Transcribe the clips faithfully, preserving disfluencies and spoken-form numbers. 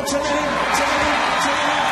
What's her name? What's her name? What's her name?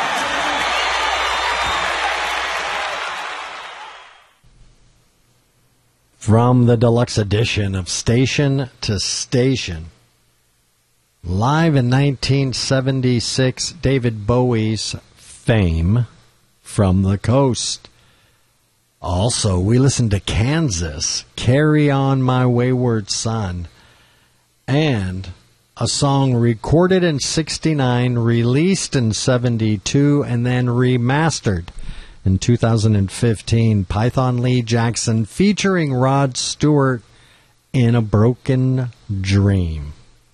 From the deluxe edition of Station to Station, live in nineteen seventy-six, David Bowie's Fame from the Coast. Also, we listened to Kansas, Carry On My Wayward Son, and a song recorded in sixty-nine, released in seventy-two, and then remastered in two thousand fifteen, Python Lee Jackson featuring Rod Stewart, In a Broken Dream.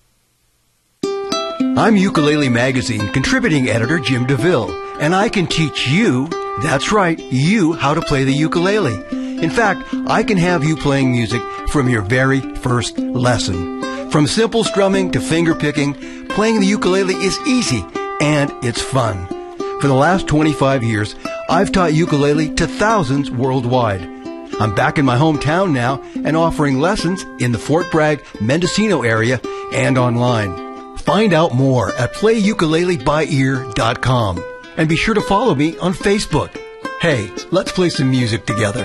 I'm Ukulele Magazine contributing editor Jim DeVille, and I can teach you, that's right, you, how to play the ukulele. In fact, I can have you playing music from your very first lesson. From simple strumming to finger picking, playing the ukulele is easy, and it's fun. For the last twenty-five years, I've taught ukulele to thousands worldwide. I'm back in my hometown now and offering lessons in the Fort Bragg, Mendocino area and online. Find out more at play ukulele by ear dot com. And be sure to follow me on Facebook. Hey, let's play some music together.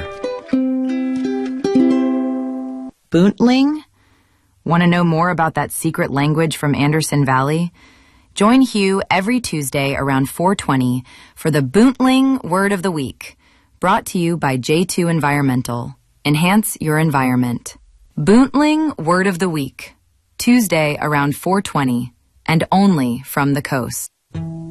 Boontling? Want to know more about that secret language from Anderson Valley? Join Hugh every Tuesday around four twenty for the Boontling Word of the Week, brought to you by J two Environmental. Enhance your environment. Boontling Word of the Week, Tuesday around four twenty, and only from the Coast.